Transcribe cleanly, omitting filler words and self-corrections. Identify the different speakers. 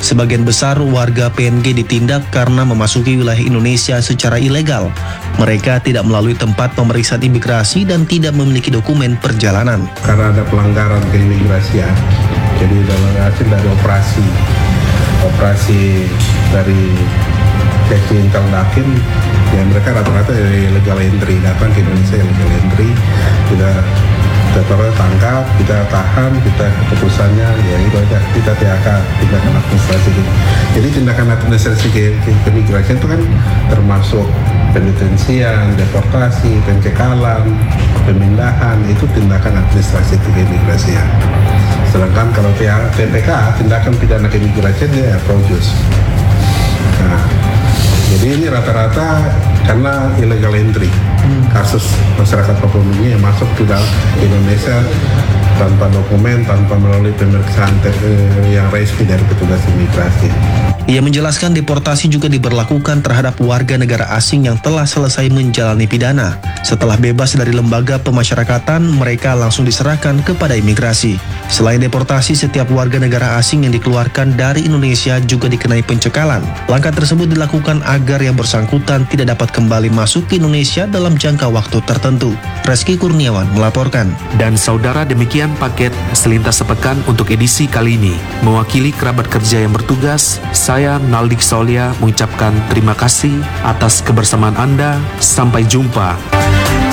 Speaker 1: Sebagian besar warga PNG ditindak karena memasuki wilayah Indonesia secara ilegal. Mereka tidak melalui tempat pemeriksaan imigrasi dan tidak memiliki dokumen perjalanan.
Speaker 2: Karena ada pelanggaran keimigrasian, jadi dalam hasil dari operasi dari seksi intel dakin, ya mereka rata-rata dari legal entry, datang ke Indonesia legal entry, kita tangkap, kita tahan, kita keputusannya ya itu aja, kita THK, tindakan administrasi. Jadi tindakan administrasi keimigrasian itu kan termasuk pendetensian, deportasi, pencekalan, pemindahan, itu tindakan administrasi keimigrasian. Sedangkan kalau TPK, tindakan pidana keimigrasian, dia approaches. Nah, jadi ini rata-rata karena illegal entry, kasus masyarakat Papua Nugini yang masuk ke dalam Indonesia tanpa dokumen, tanpa melalui pemeriksaan yang resmi dari petugas imigrasi.
Speaker 1: Ia menjelaskan deportasi juga diberlakukan terhadap warga negara asing yang telah selesai menjalani pidana. Setelah bebas dari lembaga pemasyarakatan, mereka langsung diserahkan kepada imigrasi. Selain deportasi, setiap warga negara asing yang dikeluarkan dari Indonesia juga dikenai pencekalan. Langkah tersebut dilakukan agar yang bersangkutan tidak dapat kembali masuk ke Indonesia dalam jangka waktu tertentu. Reski Kurniawan melaporkan.
Speaker 3: Dan saudara, demikian paket Selintas Sepekan untuk edisi kali ini. Mewakili kerabat kerja yang bertugas, saya Naldik Solia mengucapkan terima kasih atas kebersamaan Anda. Sampai jumpa.